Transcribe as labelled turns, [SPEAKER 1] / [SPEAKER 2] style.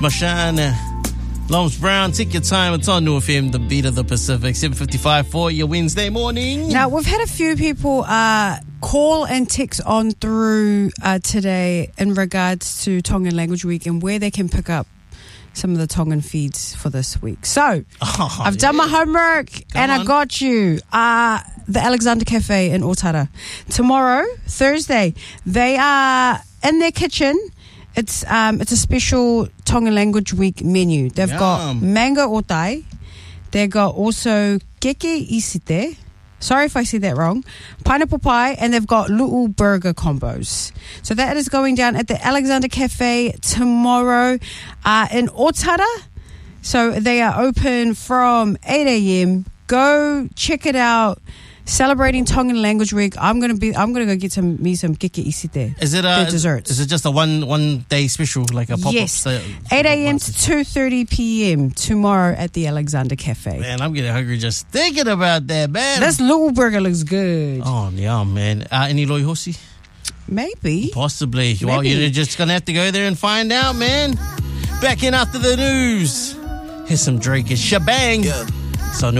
[SPEAKER 1] Mashan, Lawrence Brown, take your time. It's on New FM, the beat of the Pacific. 7:55 for your Wednesday morning.
[SPEAKER 2] Now, we've had a few people call and text on through today in regards to Tongan Language Week and where they can pick up some of the Tongan feeds for this week. So, I've done my homework and I got you. The Alexander Cafe in Otara. Tomorrow, Thursday, they are in their kitchen. It's a special Tongan Language Week menu. They've got mango otai. They've got also keke isite. Sorry if I said that wrong. Pineapple pie, and they've got lu'u burger combos. So that is going down at the Alexander Cafe tomorrow in Otara. So they are open from 8 a.m. Go check it out. Celebrating Tongan Language Week. I'm gonna go get me some keke isite.
[SPEAKER 1] Is it desserts? Is it just a one day special, like a pop-up?
[SPEAKER 2] Yes, 8 a.m. to 2:30 p.m. tomorrow at the Alexander Cafe.
[SPEAKER 1] Man, I'm getting hungry just thinking about that, man.
[SPEAKER 2] This little burger looks good.
[SPEAKER 1] Oh yeah, man. Any loy hosi?
[SPEAKER 2] Maybe.
[SPEAKER 1] Possibly. Well, you're just gonna have to go there and find out, man. Back in after the news. Here's some Drake. It's Shabang. Yeah. So